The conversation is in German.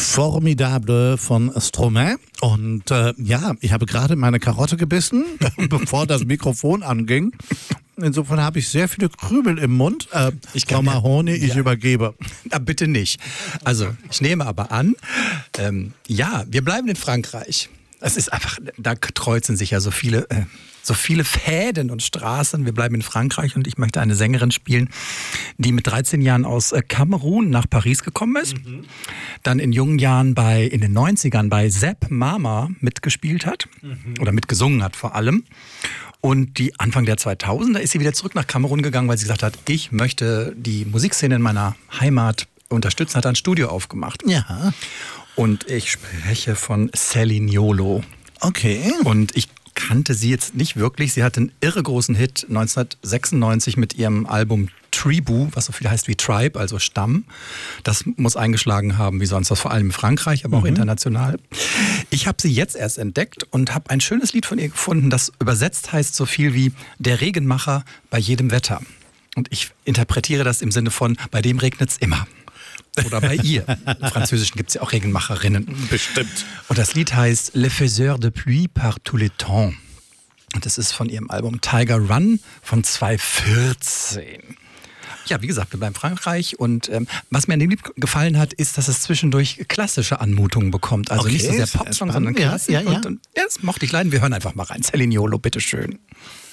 Formidable von Stromae. Und ja, ich habe gerade meine Karotte gebissen, bevor das Mikrofon anging. Insofern habe ich sehr viele Krümel im Mund. Frau Mahoney, ich übergebe. Na, bitte nicht. Also, ich nehme aber an, ja, wir bleiben in Frankreich. Es ist einfach, da kreuzen sich ja so viele Fäden und Straßen. Wir bleiben in Frankreich und ich möchte eine Sängerin spielen, die mit 13 Jahren aus Kamerun nach Paris gekommen ist. Mhm. Dann in jungen Jahren in den 90ern bei Sepp Mama mitgespielt hat. Mhm. Oder mitgesungen hat vor allem. Und die Anfang der 2000er ist sie wieder zurück nach Kamerun gegangen, weil sie gesagt hat, ich möchte die Musikszene in meiner Heimat unterstützen, hat ein Studio aufgemacht. Ja. Und ich spreche von Céline. Okay. Und ich kannte sie jetzt nicht wirklich. Sie hatte einen irre großen Hit 1996 mit ihrem Album Tribu, was so viel heißt wie Tribe, also Stamm. Das muss eingeschlagen haben wie sonst was, vor allem in Frankreich, aber auch international. Ich habe sie jetzt erst entdeckt und habe ein schönes Lied von ihr gefunden, das übersetzt heißt so viel wie Der Regenmacher bei jedem Wetter. Und ich interpretiere das im Sinne von, bei dem regnet's immer. Oder bei ihr. Im Französischen gibt es ja auch Regenmacherinnen. Bestimmt. Und das Lied heißt Le Faiseur de Pluie par tous les temps. Und das ist von ihrem Album Tiger Run von 2014. Ja, wie gesagt, wir bleiben in Frankreich. Und was mir an dem Lied gefallen hat, ist, dass es zwischendurch klassische Anmutungen bekommt. Also nicht so sehr Popsong, sondern Klassik. Ja. Und das mochte ich leiden. Wir hören einfach mal rein. Céline, bitteschön.